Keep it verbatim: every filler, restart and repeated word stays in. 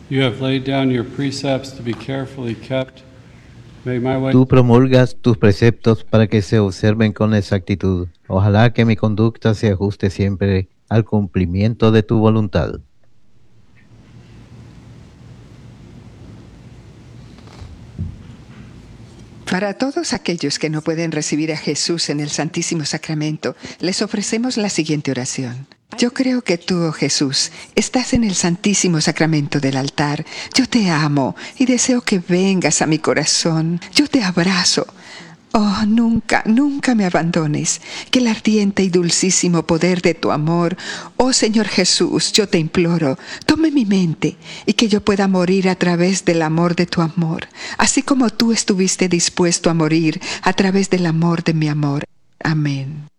You have laid down your precepts to be carefully kept. May my way... Tú promulgas tus preceptos para que se observen con exactitud. Ojalá que mi conducta se ajuste siempre al cumplimiento de tu voluntad. Para todos aquellos que no pueden recibir a Jesús en el Santísimo Sacramento, les ofrecemos la siguiente oración. Yo creo que tú, oh Jesús, estás en el Santísimo Sacramento del altar. Yo te amo y deseo que vengas a mi corazón. Yo te abrazo. Oh, nunca, nunca me abandones. Que el ardiente y dulcísimo poder de tu amor, oh Señor Jesús, yo te imploro, tome mi mente y que yo pueda morir a través del amor de tu amor, así como tú estuviste dispuesto a morir a través del amor de mi amor. Amén.